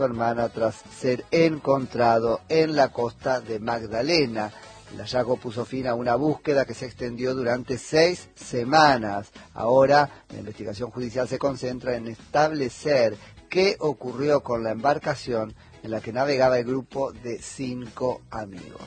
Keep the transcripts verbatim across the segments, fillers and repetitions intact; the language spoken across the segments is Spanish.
hermana tras ser encontrado en la costa de Magdalena. El hallazgo puso fin a una búsqueda que se extendió durante seis semanas. Ahora, la investigación judicial se concentra en establecer qué ocurrió con la embarcación en la que navegaba el grupo de cinco amigos.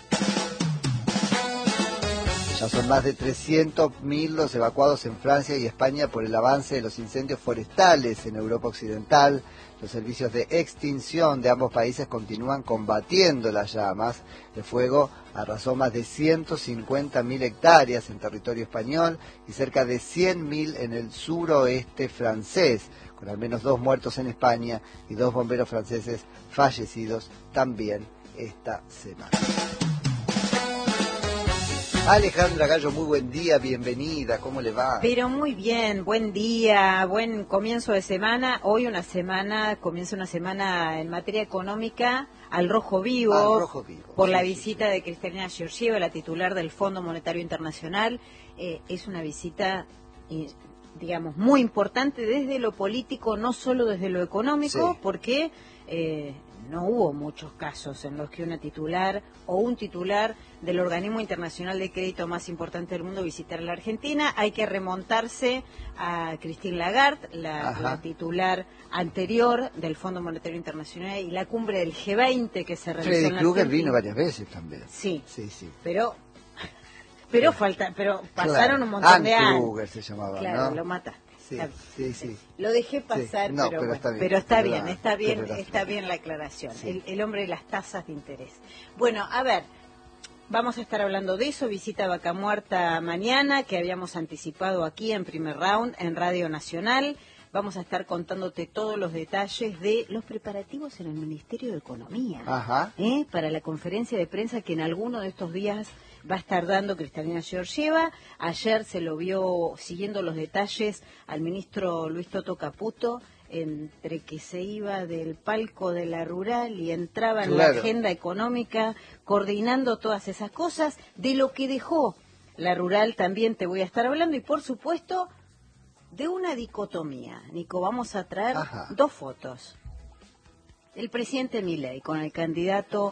Ya son más de trescientos mil los evacuados en Francia y España por el avance de los incendios forestales en Europa Occidental. Los servicios de extinción de ambos países continúan combatiendo las llamas. El fuego arrasó más de ciento cincuenta mil hectáreas en territorio español y cerca de cien mil en el suroeste francés, con al menos dos muertos en España y dos bomberos franceses fallecidos también esta semana. Alejandra Gallo, muy buen día, bienvenida, ¿cómo le va? Pero muy bien, buen día, buen comienzo de semana. Hoy una semana, comienza una semana en materia económica al rojo vivo, al rojo vivo por sí, la sí, visita sí. de Cristalina Georgieva, la titular del Fondo Monetario Internacional. Eh, es una visita, eh, digamos, muy importante desde lo político, no solo desde lo económico, sí. porque eh, no hubo muchos casos en los que una titular o un titular del organismo internacional de crédito más importante del mundo visitara la Argentina. Hay que remontarse a Christine Lagarde, la, la titular anterior del Fondo Monetario Internacional, y la cumbre del G veinte que se realizó Freddy en la Krueger Argentina. vino varias veces también. Sí, sí, sí. pero pero falta, pero pasaron claro. un montón Ann de años. Kruger se llamaba, claro, ¿no? lo mataste. Sí, sí, sí. Lo dejé pasar, sí. No, pero, pero, bueno, está bien, pero está pero bien, la, está bien, la está bien la aclaración. Sí. El, el hombre de las tasas de interés. Bueno, a ver, vamos a estar hablando de eso. Visita Vaca Muerta mañana, que habíamos anticipado aquí en primer round en Radio Nacional. Vamos a estar contándote todos los detalles de los preparativos en el Ministerio de Economía. Ajá. ¿eh? Para la conferencia de prensa que en alguno de estos días va a estar dando Cristalina Georgieva. Ayer se lo vio siguiendo los detalles al ministro Luis Toto Caputo, entre que se iba del palco de la rural y entraba en claro. la agenda económica, coordinando todas esas cosas. De lo que dejó la rural también te voy a estar hablando, y por supuesto de una dicotomía. Nico, vamos a traer Ajá. dos fotos. El presidente Milei con el candidato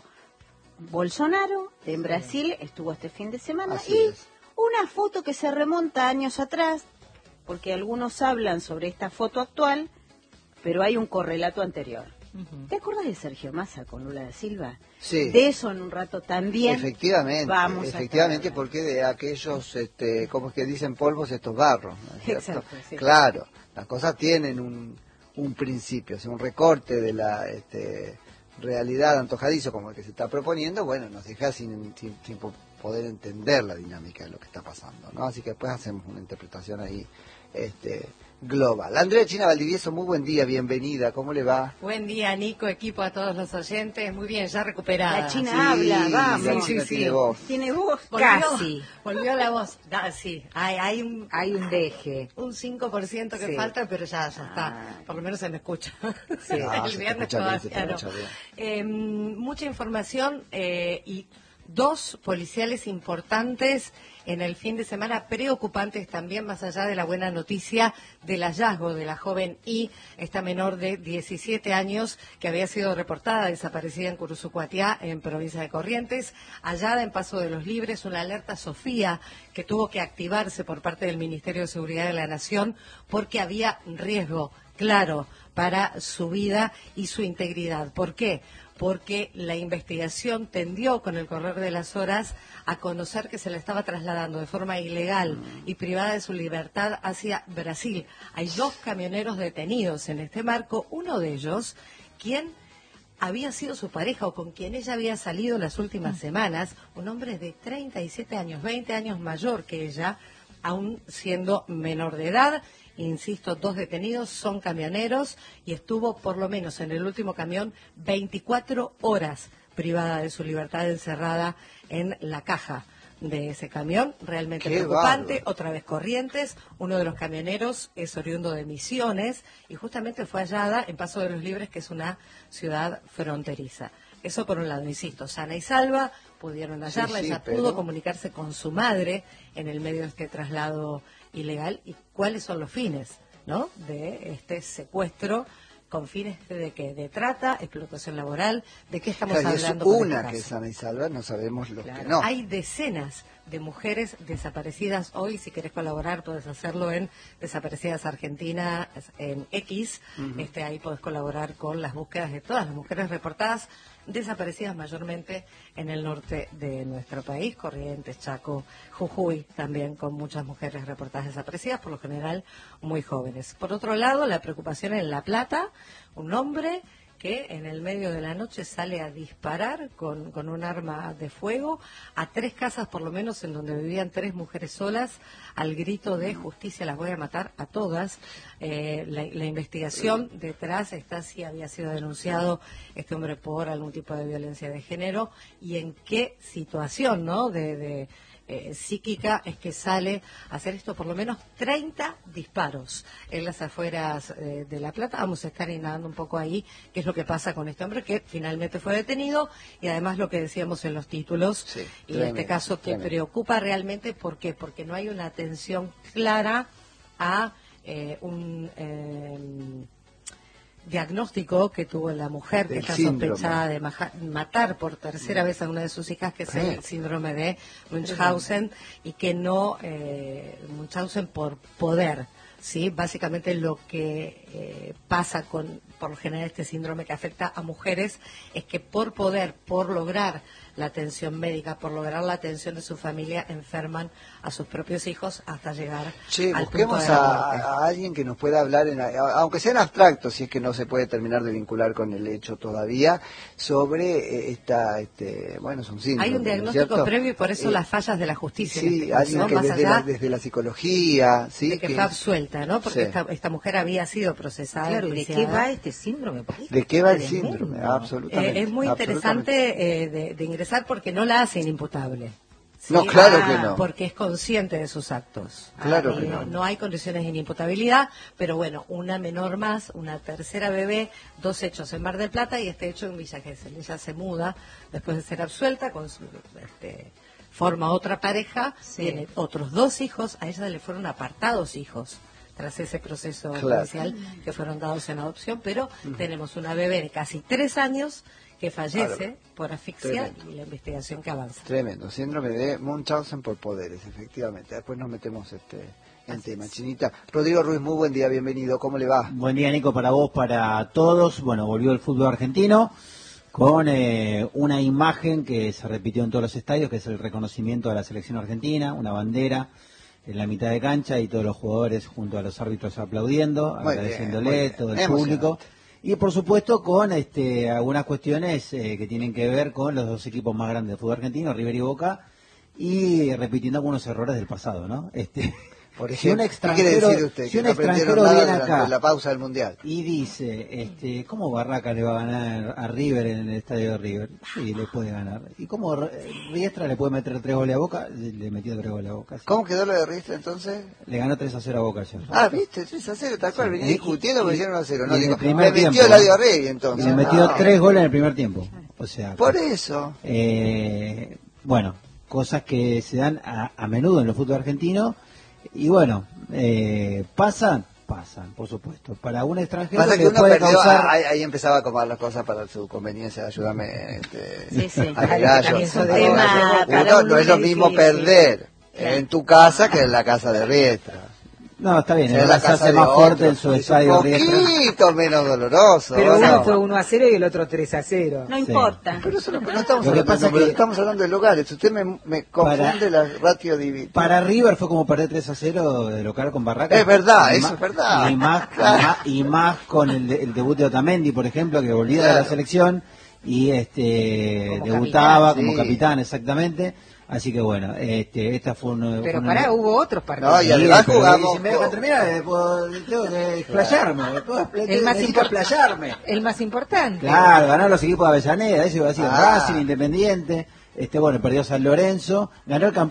Bolsonaro en Brasil, estuvo este fin de semana. Así y es. Una foto que se remonta años atrás, porque algunos hablan sobre esta foto actual, pero hay un correlato anterior. Uh-huh. ¿Te acuerdas de Sergio Massa con Lula da Silva? Sí. De eso en un rato también. Efectivamente, vamos efectivamente, a porque de aquellos, este, como es que dicen polvos, estos barros, ¿no es cierto? Exacto, sí. Claro, las cosas tienen un, un principio, o sea, un recorte de la este, realidad antojadizo como el que se está proponiendo, bueno, nos deja sin, sin, sin poder entender la dinámica de lo que está pasando, ¿no? Así que después hacemos una interpretación ahí este, global. Andrea China Valdivieso, muy buen día, bienvenida, ¿cómo le va? Buen día, Nico, equipo, a todos los oyentes, muy bien, ya recuperada. La China sí, habla, vamos. La Sí, China sí, tiene sí. voz. Tiene voz, Volvió, casi. Volvió la voz, da, sí, hay, hay un Hay un deje. un cinco por ciento que Sí. falta, pero ya, ya está, Ah. por lo menos se me escucha. Sí. Ah, El se te viernes escucha bien, se te todavía no. escucha bien. Eh, mucha información eh, y dos policiales importantes en el fin de semana, preocupantes también, más allá de la buena noticia del hallazgo de la joven I, esta menor de diecisiete años que había sido reportada desaparecida en Curuzucuatiá, en provincia de Corrientes, hallada en Paso de los Libres, una alerta Sofía que tuvo que activarse por parte del Ministerio de Seguridad de la Nación porque había riesgo claro para su vida y su integridad. ¿Por qué? Porque la investigación tendió con el correr de las horas a conocer que se la estaba trasladando de forma ilegal y privada de su libertad hacia Brasil. Hay dos camioneros detenidos en este marco, uno de ellos, quien había sido su pareja o con quien ella había salido las últimas semanas, un hombre de treinta y siete años, veinte años mayor que ella, aún siendo menor de edad. Insisto, dos detenidos, son camioneros y estuvo por lo menos en el último camión veinticuatro horas privada de su libertad, encerrada en la caja de ese camión. Realmente Qué preocupante. bárbaro. Otra vez Corrientes, uno de los camioneros es oriundo de Misiones y justamente fue hallada en Paso de los Libres, que es una ciudad fronteriza. Eso por un lado, insisto, sana y salva, pudieron hallarla, Sí, sí, ella pero... pudo comunicarse con su madre en el medio de este traslado ilegal. ¿Y cuáles son los fines, ¿no?, de este secuestro ¿Con fines de qué? ¿De trata, explotación laboral? ¿De qué estamos claro, hablando? Es con una este que es caso? sana y salva, no sabemos lo Claro. que no. Hay decenas de mujeres desaparecidas hoy. Si querés colaborar, puedes hacerlo en Desaparecidas Argentina, en X. Uh-huh. este, ahí podés colaborar con las búsquedas de todas las mujeres reportadas, desaparecidas mayormente en el norte de nuestro país, Corrientes, Chaco, Jujuy, también con muchas mujeres reportadas desaparecidas, por lo general muy jóvenes. Por otro lado, la preocupación en La Plata, un hombre que en el medio de la noche sale a disparar con, con un arma de fuego a tres casas por lo menos en donde vivían tres mujeres solas, al grito de justicia, las voy a matar a todas. Eh, la, la investigación detrás está si había sido denunciado este hombre por algún tipo de violencia de género y en qué situación, ¿no?, de, de Eh, psíquica es que sale a hacer esto, por lo menos treinta disparos en las afueras eh, de La Plata. Vamos a estar indagando un poco ahí qué es lo que pasa con este hombre que finalmente fue detenido y además lo que decíamos en los títulos, sí, y tremendo, en este caso que tremendo. preocupa realmente, ¿por qué? Porque no hay una atención clara a eh, un eh, diagnóstico que tuvo la mujer que Del está síndrome. sospechada de maja- matar por tercera vez a una de sus hijas, que es el síndrome de Munchausen, y que no, eh, Munchausen por poder, ¿sí? Básicamente lo que eh, pasa con, por lo general, este síndrome que afecta a mujeres es que por poder, por lograr la atención médica, por lograr la atención de su familia, enferman a sus propios hijos hasta llegar Che, al punto busquemos de la muerte. a, a alguien que nos pueda hablar, en, aunque sea en abstracto, si es que no se puede terminar de vincular con el hecho todavía, sobre esta, este, bueno, es un síndrome. Hay un diagnóstico ¿cierto? previo y por eso eh, las fallas de la justicia. Sí, en este caso, alguien ¿no? que Más desde allá la, desde la psicología, ¿sí? de que, que fue es- absuelta, ¿no? Porque sí. esta, esta mujer había sido procesada. Claro, ¿de enjuiciada. qué va este síndrome? Porque ¿De qué va el tremendo. síndrome? Absolutamente. Eh, es muy absolutamente. interesante eh, de, de ingresar porque no la hacen imputable. ¿sí? No, claro Ah, que no. Porque es consciente de sus actos. Claro Ah, que eh, no. No hay condiciones de inimputabilidad, pero bueno, una menor más, una tercera bebé, dos hechos en Mar del Plata y este hecho en Villa Gesell. Ella se muda después de ser absuelta, con su, este, forma otra pareja, Sí. tiene otros dos hijos, a ella le fueron apartados hijos tras ese proceso Claro. judicial que fueron dados en adopción, pero tenemos una bebé de casi tres años que fallece Claro. por asfixia Tremendo. y la investigación que avanza. Tremendo, síndrome de Munchausen por poderes, efectivamente. Después nos metemos este en Así tema. es. Chinita. Rodrigo Ruiz, muy buen día, bienvenido. ¿Cómo le va? Buen día, Nico, para vos, para todos. Bueno, volvió el fútbol argentino con eh, una imagen que se repitió en todos los estadios, que es el reconocimiento de la selección argentina, una bandera en la mitad de cancha y todos los jugadores junto a los árbitros aplaudiendo, Muy bien, agradeciéndole, muy bien. todo el Emocionante. público. Y por supuesto con este, algunas cuestiones eh, que tienen que ver con los dos equipos más grandes del fútbol argentino, River y Boca, y repitiendo algunos errores del pasado, ¿no? Este, Por si un ejemplo, ¿qué quiere extranjero, decir usted? si Que un no aprendieron extranjero nada viene durante acá la pausa del Mundial. y dice, este, ¿cómo Barraca le va a ganar a River en el estadio de River? Sí, le puede ganar. ¿Y cómo eh, Riestra le puede meter tres goles a Boca? Le metió tres goles a Boca. sí. ¿Cómo quedó lo de Riestra entonces? Le ganó tres a cero a Boca ayer. Ah, viste, tres a cero, tal cual. Sí. Venía Y- discutiendo, me y- hicieron uno a cero. y No, en digo, el primer me metió tiempo, el Eladio Rey Y entonces. le metió No. tres goles en el primer tiempo. O sea, Por eso. eh, bueno, cosas que se dan a, a menudo en el fútbol argentino. Y bueno, eh, pasan, pasan, por supuesto. Para un extranjero Pasa que le uno puede perdió, causar... ahí, ahí empezaba a acomodar las cosas para su conveniencia, ayúdame. Este, Sí, sí. a Ay, Gallo. también es un Uno- tema para un no es lo lunes mismo difícil. perder Claro. en tu casa que en la casa de Riestra. No, está bien, O sea, el la se casa hace de más otro. fuerte en su Es estadio un Riestra. poquito menos doloroso. Pero ¿o uno no? fue uno a cero y el otro tres a cero. No Sí. importa. Pero eso no, no estamos, Lo que hablando, pasa no, pero que- estamos hablando de lugares. Usted me, me confunde Para- la ratio dividida. Para River fue como perder tres a cero de local con Barraca. Es verdad, Y eso ma- es verdad. Y más, Claro. y más, y más con el, de- el debut de Otamendi, por ejemplo, que volvía de Claro. la selección y este Como debutaba capitán, como sí. capitán, exactamente. Así que bueno, este esta fue un... Pero fue pará, una- hubo otros partidos. No, y además pero jugamos si me dejan con- terminar, eh, puedo- tengo que explayarme. puedo- El más necesito impor- explayarme. El más importante. Claro, ganó los equipos de Avellaneda, eso iba a decir, Ah. Racing, Independiente, este bueno, perdió San Lorenzo, ganó el campeón.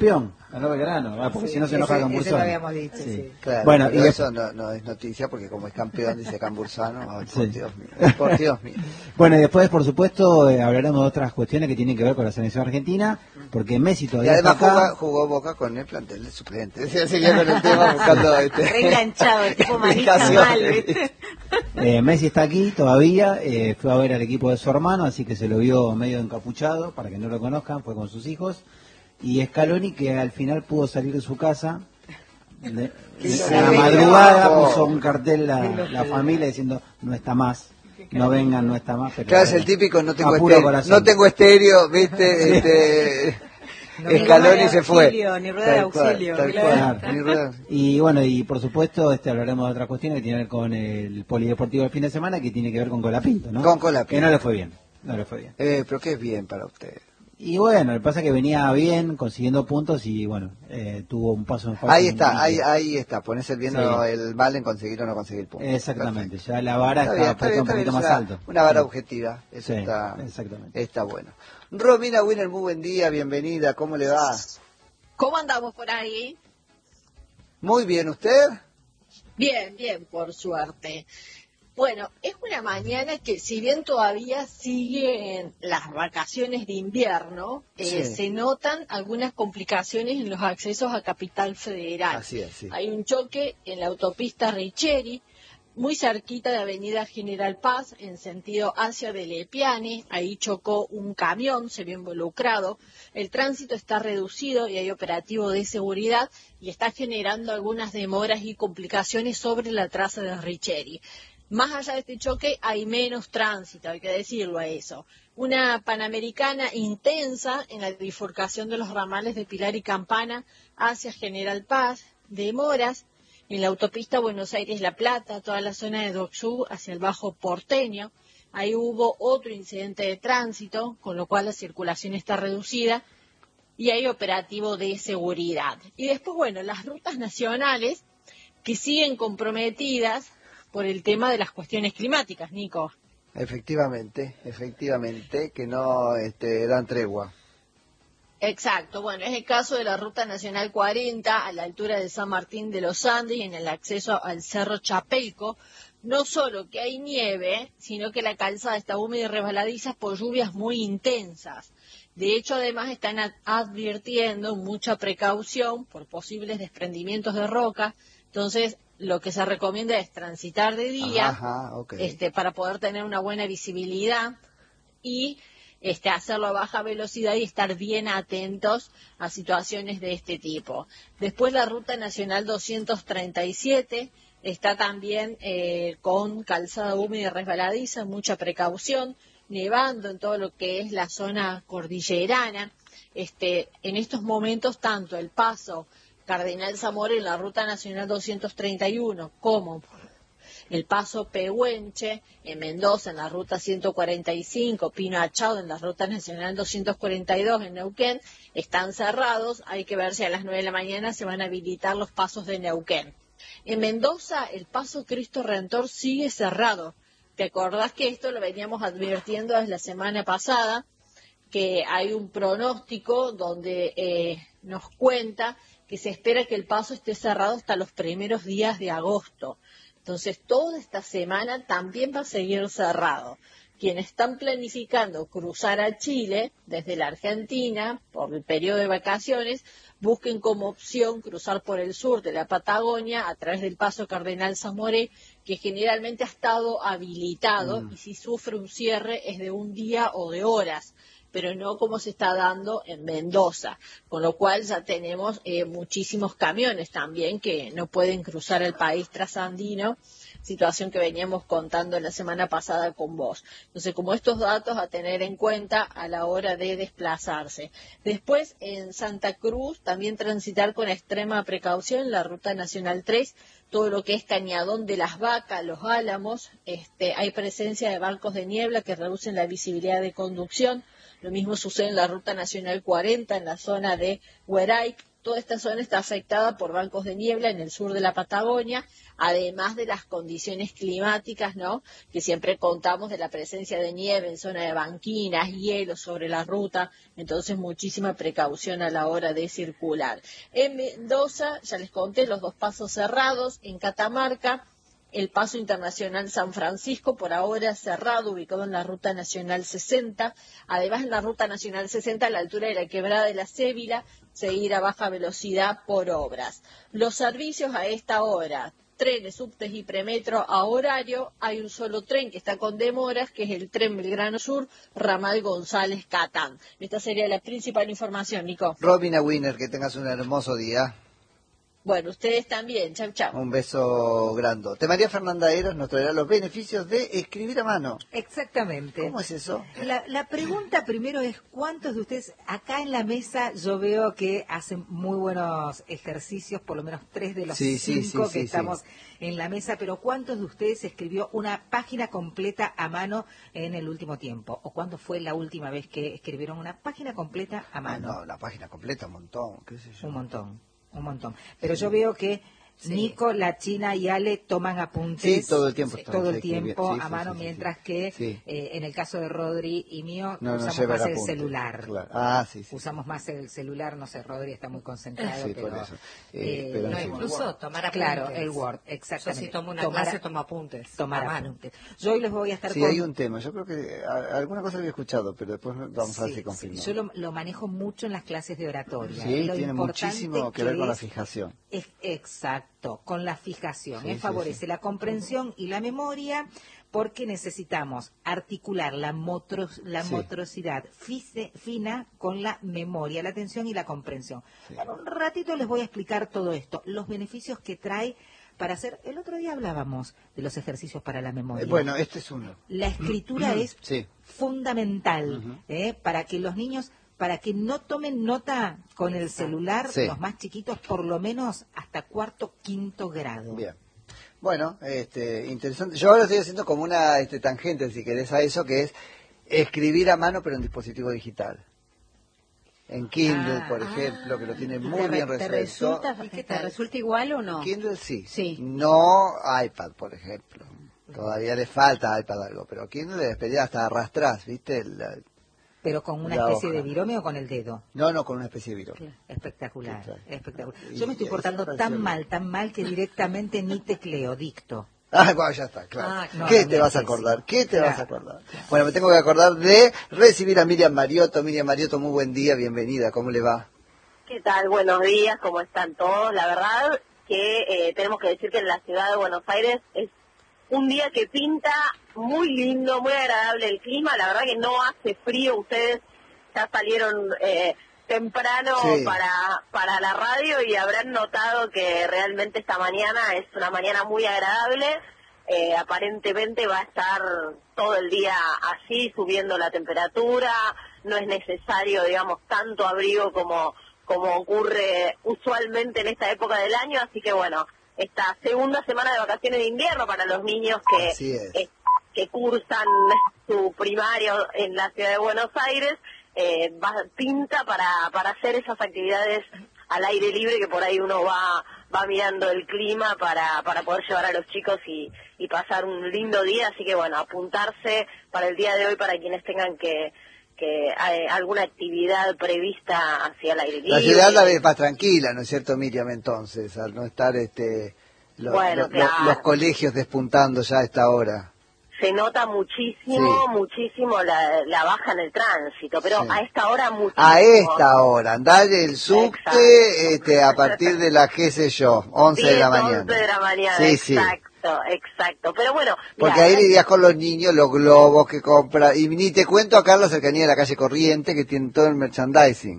Ganó Belgrano, ah, porque Sí, si no se ese- enoja ese Cambursano. lo habíamos dicho, sí. Claro, Bueno, pero y eso no, no es noticia porque como es campeón dice Cambursano, ay, por Sí. Dios mío, por Dios mío. Bueno, y después, por supuesto, eh, hablaremos de otras cuestiones que tienen que ver con la selección argentina, porque Messi Y todavía además está acá. jugó, jugó Boca con el plantel de suplente. Decía, seguía con el tema buscando este, Reenganchado, el tipo manija explicaciones. mal, ¿viste? Eh, Messi está aquí todavía, eh, fue a ver al equipo de su hermano, así que se lo vio medio encapuchado, para que no lo conozcan, fue con sus hijos. Y Scaloni, que al final pudo salir de su casa, de, Qué a la lindo. madrugada Oh. puso un cartel la, la familia diciendo, no está más, no vengan, no está más. Pero Claro, es bueno, el típico, no tengo a puro estéreo, corazón. no tengo estéreo, viste, este, No, Scaloni ni se rueda de fue. auxilio, ni rueda de Tal cual, auxilio, tal claro. cual, ni rueda- Y bueno, y por supuesto este hablaremos de otra cuestión que tiene que ver con el polideportivo del fin de semana, que tiene que ver con Colapinto, ¿no? Con Colapinto. Que no le fue bien, no le fue bien. Eh, pero que es bien para usted. Y bueno, lo que pasa es que venía bien, consiguiendo puntos y bueno, eh, tuvo un paso en falso. Ahí está, en- ahí, ahí está, pones el bien Sí. o el mal en conseguir o no conseguir puntos. Exactamente, ya la vara Está está, bien, está puesta bien, un está bien, poquito es más una, alto. una vara Sí. objetiva, eso Sí, está, exactamente. está bueno. Romina Winner, muy buen día, bienvenida, ¿cómo le va? ¿Cómo andamos por ahí? Muy bien, ¿usted? Bien, bien, por suerte. Bueno, es una mañana que si bien todavía siguen las vacaciones de invierno, eh, Sí. se notan algunas complicaciones en los accesos a Capital Federal. Así es, sí. Hay un choque en la autopista Richeri, muy cerquita de Avenida General Paz, en sentido hacia Belepiane. Ahí chocó un camión, se vio involucrado. El tránsito está reducido y hay operativo de seguridad y está generando algunas demoras y complicaciones sobre la traza de Richeri. Más allá de este choque hay menos tránsito, hay que decirlo a eso. Una panamericana intensa en la bifurcación de los ramales de Pilar y Campana hacia General Paz, demoras en la autopista Buenos Aires-La Plata, toda la zona de Docsú hacia el Bajo Porteño. Ahí hubo otro incidente de tránsito, con lo cual la circulación está reducida y hay operativo de seguridad. Y después, bueno, las rutas nacionales que siguen comprometidas por el tema de las cuestiones climáticas, Nico. Efectivamente, efectivamente, que no este, dan tregua. Exacto, bueno, es el caso de la Ruta Nacional cuarenta a la altura de San Martín de los Andes y en el acceso al Cerro Chapelco. No solo que hay nieve, sino que la calzada está húmeda y resbaladiza por lluvias muy intensas. De hecho, además están ad- advirtiendo mucha precaución por posibles desprendimientos de roca. Entonces, lo que se recomienda es transitar de día, Ajá, ok. este, para poder tener una buena visibilidad y este, hacerlo a baja velocidad y estar bien atentos a situaciones de este tipo. Después la Ruta Nacional doscientos treinta y siete está también eh, con calzada húmeda y resbaladiza, mucha precaución, nevando en todo lo que es la zona cordillerana. Este, en estos momentos, tanto el paso Cardenal Zamora en la Ruta Nacional doscientos treinta y uno como el paso Pehuenche en Mendoza en la Ruta ciento cuarenta y cinco, Pino Achado en la Ruta Nacional doscientos cuarenta y dos en Neuquén, están cerrados. Hay que ver si a las nueve de la mañana se van a habilitar los pasos de Neuquén. En Mendoza el paso Cristo Redentor sigue cerrado. ¿Te acordás que esto lo veníamos advirtiendo desde la semana pasada? Que hay un pronóstico donde eh, nos cuenta que se espera que el paso esté cerrado hasta los primeros días de agosto. Entonces, toda esta semana también va a seguir cerrado. Quienes están planificando cruzar a Chile desde la Argentina por el periodo de vacaciones, busquen como opción cruzar por el sur de la Patagonia a través del paso Cardenal Zamoré, que generalmente ha estado habilitado Mm. y si sufre un cierre es de un día o de horas, pero no como se está dando en Mendoza, con lo cual ya tenemos eh, muchísimos camiones también que no pueden cruzar el país trasandino, situación que veníamos contando la semana pasada con vos. Entonces, como estos datos a tener en cuenta a la hora de desplazarse. Después, en Santa Cruz, también transitar con extrema precaución la Ruta Nacional tres, todo lo que es Cañadón de las Vacas, Los Álamos, este, hay presencia de barcos de niebla que reducen la visibilidad de conducción. Lo mismo sucede en la Ruta Nacional cuarenta, en la zona de Hueray, toda esta zona está afectada por bancos de niebla en el sur de la Patagonia, además de las condiciones climáticas, ¿no? Que siempre contamos de la presencia de nieve en zona de banquinas, hielo sobre la ruta, entonces muchísima precaución a la hora de circular. En Mendoza, ya les conté, los dos pasos cerrados, en Catamarca, el paso internacional San Francisco, por ahora cerrado, ubicado en la Ruta Nacional sesenta. Además, en la Ruta Nacional sesenta, a la altura de la Quebrada de la Cébila, seguir a baja velocidad por obras. Los servicios a esta hora, trenes, subtes y premetro a horario. Hay un solo tren que está con demoras, que es el tren Belgrano Sur, ramal González Catán. Esta sería la principal información, Nico. Robina Wiener, que tengas un hermoso día. Bueno, ustedes también. Chau, chau. Un beso grandote. María Fernanda Eros nos traerá los beneficios de escribir a mano. Exactamente. ¿Cómo es eso? La, la pregunta primero es, ¿cuántos de ustedes, acá en la mesa yo veo que hacen muy buenos ejercicios, por lo menos tres de los sí, sí, cinco sí, que sí, estamos sí. en la mesa, pero ¿cuántos de ustedes escribió una página completa a mano en el último tiempo? ¿O cuándo fue la última vez que escribieron una página completa a mano? No, no, la página completa, un montón, qué sé yo. Un montón. Un montón. Pero yo veo que sí. Nico, la China y Ale toman apuntes. Sí, todo el tiempo. Sí, todo el tiempo sí, a sí, mano, sí, sí, mientras sí. que sí. Eh, en el caso de Rodri y mío no, usamos no más el apunte. celular. Claro. Ah, sí, sí. Usamos más el celular, no sé, Rodri está muy concentrado. Sí, pero, por eso. Eh, eh, pero no, sí. incluso tomar apuntes. Claro, el Word, exactamente. Yo si tomo una tomar, clase, tomo apuntes. Tomar a apuntes. Yo hoy les voy a estar Sí, con... hay un tema. Yo creo que a, alguna cosa había escuchado, pero después vamos sí, a ver si confirmo. Sí, yo lo, lo manejo mucho en las clases de oratoria. Sí, lo tiene muchísimo que, que ver con la fijación. Es, exacto, con la fijación. Sí, ¿eh? sí, Favorece sí. la comprensión y la memoria porque necesitamos articular la, motros, la sí. motricidad fise, fina con la memoria, la atención y la comprensión. Sí. Bueno, un ratito les voy a explicar todo esto, los beneficios que trae para hacer... El otro día hablábamos de los ejercicios para la memoria. Eh, bueno, este es uno. La escritura es sí. fundamental uh-huh. ¿eh? para que los niños... para que no tomen nota con el celular, sí. los más chiquitos, por lo menos hasta cuarto, quinto grado. Bien. Bueno, este, interesante. Yo ahora estoy haciendo como una este, tangente, si querés, a eso, que es escribir a mano, pero en dispositivo digital. En Kindle, ah, por ejemplo, ah, que lo tiene ¿Y muy te, bien re- te resuelto. resulta, ¿y qué te resulta igual o no? Kindle sí. Sí. No iPad, por ejemplo. Todavía le falta iPad algo, pero Kindle le despedía hasta arrastrás, ¿viste? La, Pero con una la especie hoja. de virome o con el dedo. No, no, con una especie de virome. Espectacular, Claro. espectacular. Y- Yo me estoy y portando eso tan pareció- mal, tan mal que directamente ni tecleo, dicto. Ah, bueno, ya está, claro. Ah, no, ¿Qué no, te no, vas a sí, acordar? sí. ¿Qué te Claro. vas a acordar? Bueno, me tengo que acordar de recibir a Miriam Mariotto. Miriam Mariotto, muy buen día, bienvenida. ¿Cómo le va? ¿Qué tal? Buenos días, ¿cómo están todos? La verdad que eh, tenemos que decir que en la ciudad de Buenos Aires es un día que pinta muy lindo, muy agradable el clima. La verdad que no hace frío. Ustedes ya salieron eh, temprano Sí. para, para la radio y habrán notado que realmente esta mañana es una mañana muy agradable. Eh, aparentemente va a estar todo el día así, subiendo la temperatura. No es necesario, digamos, tanto abrigo como... como ocurre usualmente en esta época del año, así que bueno, esta segunda semana de vacaciones de invierno para los niños que, Así es. eh, que cursan su primario en la ciudad de Buenos Aires, eh, va, pinta para, para hacer esas actividades al aire libre que por ahí uno va va mirando el clima para, para poder llevar a los chicos y, y pasar un lindo día, así que bueno, apuntarse para el día de hoy para quienes tengan que que hay alguna actividad prevista hacia el aire libre. La ciudad la ves más tranquila, ¿no es cierto, Miriam, entonces? Al no estar este, lo- Bueno, lo- claro. los colegios despuntando ya a esta hora. Se nota muchísimo, Sí. muchísimo la, la baja en el tránsito, pero Sí. a esta hora muchísimo. A esta hora, andar el subte este, a partir de las, qué sé yo, once de la mañana. once de la mañana, Sí, sí. exacto, exacto. Pero bueno, Porque mirá, ahí irías con los niños, los globos que compra. Y ni te cuento acá en la cercanía de la calle Corriente, que tienen todo el merchandising.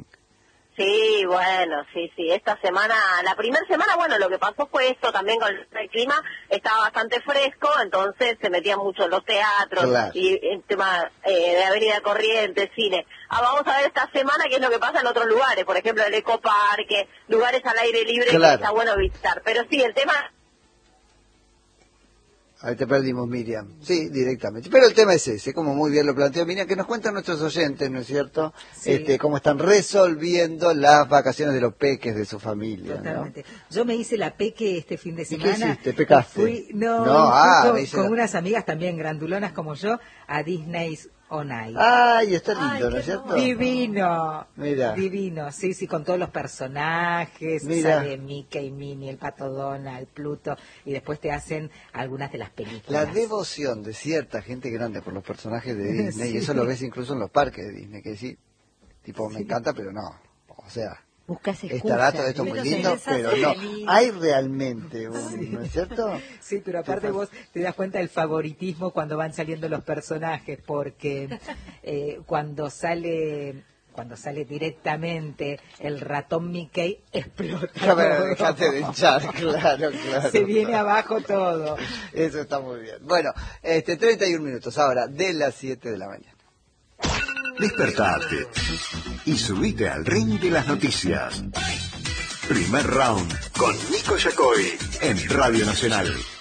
Sí, bueno, sí, sí. Esta semana, la primera semana, bueno, lo que pasó fue esto también con el clima, estaba bastante fresco, entonces se metían mucho en los teatros Claro. y el tema eh, de Avenida Corrientes, cine. Ah, vamos a ver esta semana qué es lo que pasa en otros lugares, por ejemplo, el Ecoparque, lugares al aire libre Claro. que está bueno visitar. Pero sí, el tema Ahí te perdimos, Miriam. Sí, directamente. Pero el tema es ese, como muy bien lo planteó Miriam, que nos cuentan nuestros oyentes, ¿no es cierto? Sí. Este, cómo están resolviendo las vacaciones de los peques de su familia. Totalmente. ¿No? Yo me hice la peque este fin de semana. ¿Y qué hiciste? ¿Pecaste? Fui, no, no fui ah, con, me hice con la... unas amigas también grandulonas como yo a Disney's On Ice. Ay, está lindo, Ay, ¿no es cierto? Divino. Mira. Divino, sí, sí, con todos los personajes. Mira. Sale Mickey, Minnie, el Pato Donald, Pluto, y después te hacen algunas de las películas. La devoción de cierta gente grande por los personajes de Disney, sí. Y eso lo ves incluso en los parques de Disney, que sí, tipo, sí. Me encanta, pero no, o sea... Buscas estará todo esto muy lindo, pero no. Hay realmente un, sí. ¿No es cierto? Sí, pero aparte vos te das cuenta del favoritismo cuando van saliendo los personajes, porque eh, cuando sale... cuando sale directamente el ratón Mickey, explota ya, pero dejate de hinchar, claro, claro. Se viene abajo todo. Eso está muy bien. Bueno, este treinta y un minutos ahora, de las siete de la mañana. Despertate y subite al ring de las noticias. Primer round con Nico Yacoy en Radio Nacional.